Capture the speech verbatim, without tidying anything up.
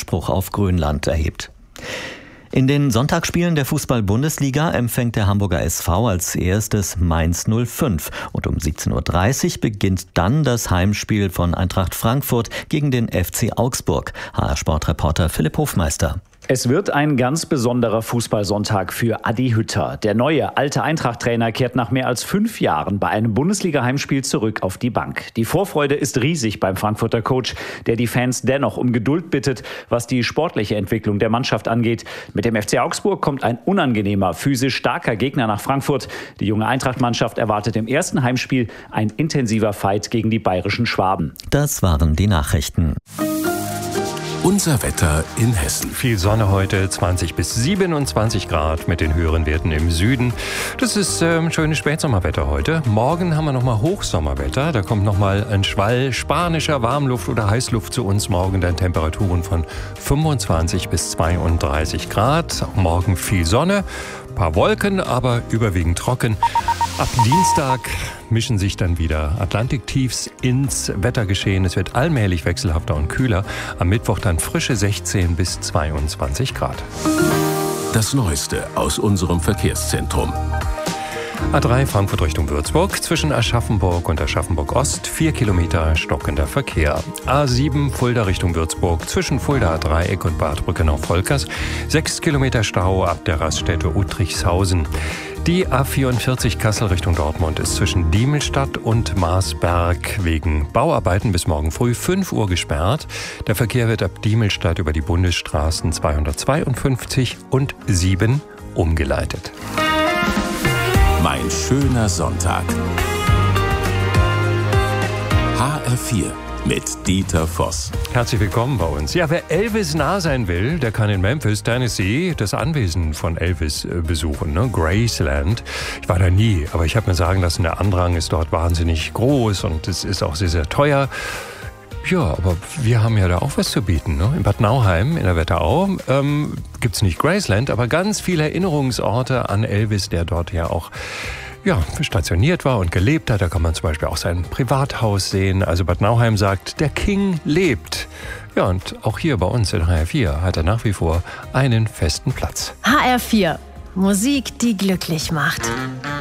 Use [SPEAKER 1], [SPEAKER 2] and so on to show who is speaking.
[SPEAKER 1] Anspruch auf Grünland erhebt. In den Sonntagsspielen der Fußball-Bundesliga empfängt der Hamburger S V als erstes Mainz null fünf. Und um siebzehn Uhr dreißig beginnt dann das Heimspiel von Eintracht Frankfurt gegen den F C Augsburg. H R-Sportreporter Philipp Hofmeister.
[SPEAKER 2] Es wird ein ganz besonderer Fußballsonntag für Adi Hütter. Der neue, alte Eintracht-Trainer kehrt nach mehr als fünf Jahren bei einem Bundesliga-Heimspiel zurück auf die Bank. Die Vorfreude ist riesig beim Frankfurter Coach, der die Fans dennoch um Geduld bittet, was die sportliche Entwicklung der Mannschaft angeht. Mit dem F C Augsburg kommt ein unangenehmer, physisch starker Gegner nach Frankfurt. Die junge Eintracht-Mannschaft erwartet im ersten Heimspiel ein intensiver Fight gegen die bayerischen Schwaben.
[SPEAKER 1] Das waren die Nachrichten.
[SPEAKER 3] Unser Wetter in Hessen.
[SPEAKER 4] Viel Sonne heute, zwanzig bis siebenundzwanzig Grad mit den höheren Werten im Süden. Das ist ähm, schönes Spätsommerwetter heute. Morgen haben wir nochmal Hochsommerwetter. Da kommt nochmal ein Schwall spanischer Warmluft oder Heißluft zu uns. Morgen dann Temperaturen von fünfundzwanzig bis zweiunddreißig Grad. Auch morgen viel Sonne, ein paar Wolken, aber überwiegend trocken. Ab Dienstag mischen sich dann wieder Atlantiktiefs ins Wettergeschehen. Es wird allmählich wechselhafter und kühler. Am Mittwoch dann frische sechzehn bis zweiundzwanzig Grad.
[SPEAKER 3] Das Neueste aus unserem Verkehrszentrum.
[SPEAKER 4] A drei Frankfurt Richtung Würzburg, zwischen Aschaffenburg und Aschaffenburg Ost, vier Kilometer stockender Verkehr. A sieben Fulda Richtung Würzburg, zwischen Fulda Dreieck und Bad Brückenau-Volkers, sechs Kilometer Stau ab der Raststätte Uttrichshausen. Die A vierundvierzig Kassel Richtung Dortmund ist zwischen Diemelstadt und Marsberg wegen Bauarbeiten bis morgen früh fünf Uhr gesperrt. Der Verkehr wird ab Diemelstadt über die Bundesstraßen zweihundertzweiundfünfzig und sieben umgeleitet.
[SPEAKER 3] Mein schöner Sonntag. H R vier mit Dieter Voss.
[SPEAKER 4] Herzlich willkommen bei uns. Ja, wer Elvis nah sein will, der kann in Memphis, Tennessee, das Anwesen von Elvis äh, besuchen, ne? Graceland. Ich war da nie, aber ich habe mir sagen lassen, der Andrang ist dort wahnsinnig groß und es ist auch sehr, sehr teuer. Ja, aber wir haben ja da auch was zu bieten. Ne? In Bad Nauheim, in der Wetterau, ähm, gibt es nicht Graceland, aber ganz viele Erinnerungsorte an Elvis, der dort ja auch ja, stationiert war und gelebt hat. Da kann man zum Beispiel auch sein Privathaus sehen. Also Bad Nauheim sagt, der King lebt. Ja, und auch hier bei uns in H R vier hat er nach wie vor einen festen Platz.
[SPEAKER 5] H R vier. Musik, die glücklich macht.